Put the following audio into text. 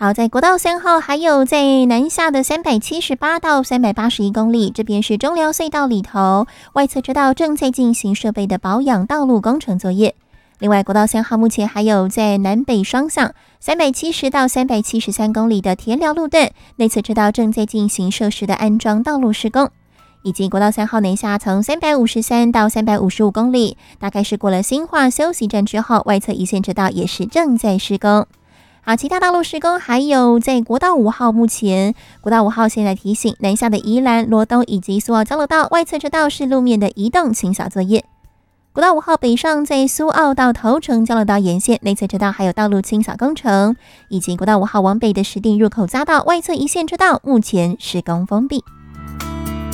好，在国道3号还有在南下的378到381公里，这边是中寮隧道里头，外侧车道正在进行设备的保养道路工程作业。另外，国道3号目前还有在南北双向370到373公里的田寮路段，内侧车道正在进行设施的安装道路施工。以及国道3号南下从353到355公里，大概是过了新化休息站之后，外侧一线车道也是正在施工。好，其他道路施工还有在国道5号，目前国道5号现在提醒南下的宜兰、罗东以及苏澳交流道外侧车道是路面的移动清扫作业。国道5号北上在苏澳到头城交流道沿线内侧车道还有道路清扫工程，以及国道5号往北的石碇入口匝道外侧一线车道目前施工封闭。